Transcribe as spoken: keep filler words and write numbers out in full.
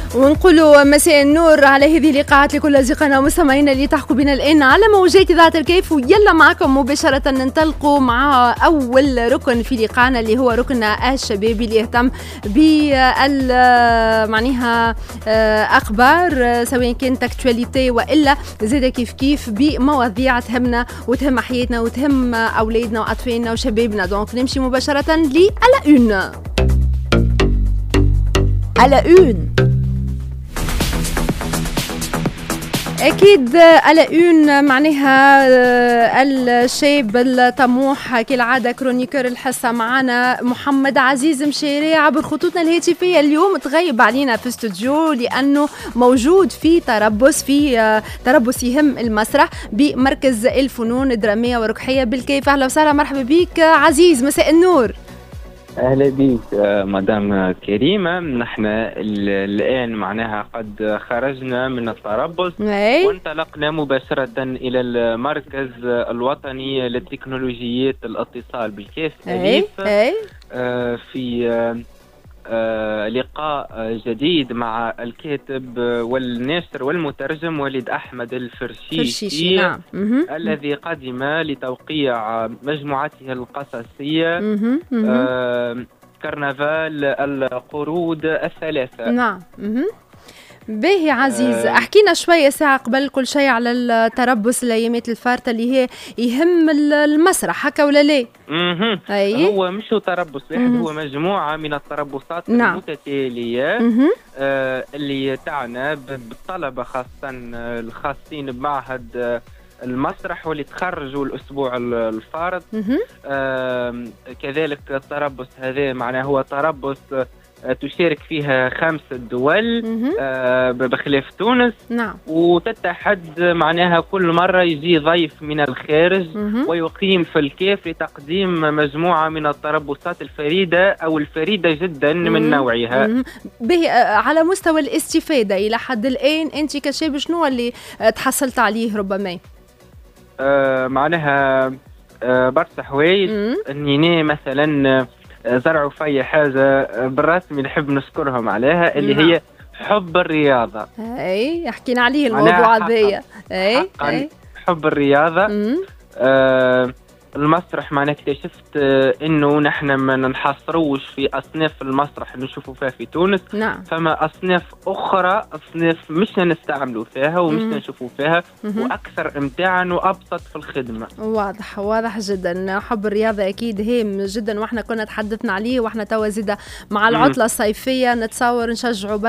ونقولوا مساء النور على هذه اللقاءات لكل أصدقائنا ومستمعينا اللي تحكوا بنا الآن على موجات إذاعة الكيف. ويلا معكم مباشرة ننطلقوا مع أول ركن في لقاءنا اللي هو ركن الشبابي اللي يهتم بال معناها أخبار سواء كانت اكتواليتي وإلا زاد كيف كيف بمواضيع تهمنا وتهم حياتنا وتهم أولادنا وأطفالنا وشبابنا. دونك نمشي مباشرة لألا أون على أون أكيد على أون معناها الشاب الطموح كالعادة كرونيكر الحصة معنا محمد عزيز مشاري عبر خطوطنا الهاتفية. اليوم تغيب علينا في استوديو لأنه موجود في تربص في تربص يهم المسرح بمركز الفنون الدرامية والركحية بالكيف. أهلا وسهلا مرحبا بك عزيز، مساء النور. أهلا بك مدام كريمة. نحن الآن معناها قد خرجنا من التربص وانطلقنا مباشرة إلى المركز الوطني للتكنولوجيات الاتصال بالكيف أليف آه في آه آه لقاء جديد مع الكاتب والناشر والمترجم وليد أحمد الفرشيشي نعم. الذي قدم لتوقيع مجموعته القصصية آه كرنفال القرود الثلاثة. نعم. باهي عزيز، احكينا شوية ساعة قبل كل شيء على التربص الأيامات الفارطة اللي هي يهم المسرح هكا ولا لا؟ اها هو مش تربص واحد، هو مجموعة من التربصات نعم. المتتالية آه اللي تعنى بالطلبة خاصة الخاصين بمعهد المسرح واللي تخرجوا الأسبوع الفارط. آه كذلك التربص هذا معناه هو تربص تشارك فيها خمس دول آه بخلاف تونس نعم. وتتحد معناها كل مرة يجي ضيف من الخارج ويقيم في الكيف لتقديم مجموعة من التربصات الفريدة أو الفريدة جدا من نوعها. به على مستوى الاستفادة إلى حد الآن أنت كشاب شنو اللي تحصلت عليه ربما؟ آه معناها آه برشا حوايج. اني مثلا زرعوا في حاجة بالرسمي نحب نشكرهم عليها اللي نعم. هي حب الرياضة. اي حكينا عليه الموضوع هذايا. اي حب الرياضة. آه المسرح معناه اكتشفت آه انه نحن ما ننحصروش في اصناف المسرح اللي نشوفوا فيها في تونس. نعم. فما اصناف اخرى، اصناف مش نستعملوا فيها ومش نشوفوا فيها واكثر امتاعا وابسط في الخدمه. واضح واضح جدا. حب الرياضه اكيد هام جدا واحنا كنا تحدثنا عليه، واحنا توا زيدا مع العطله الصيفيه نتصور نشجعوا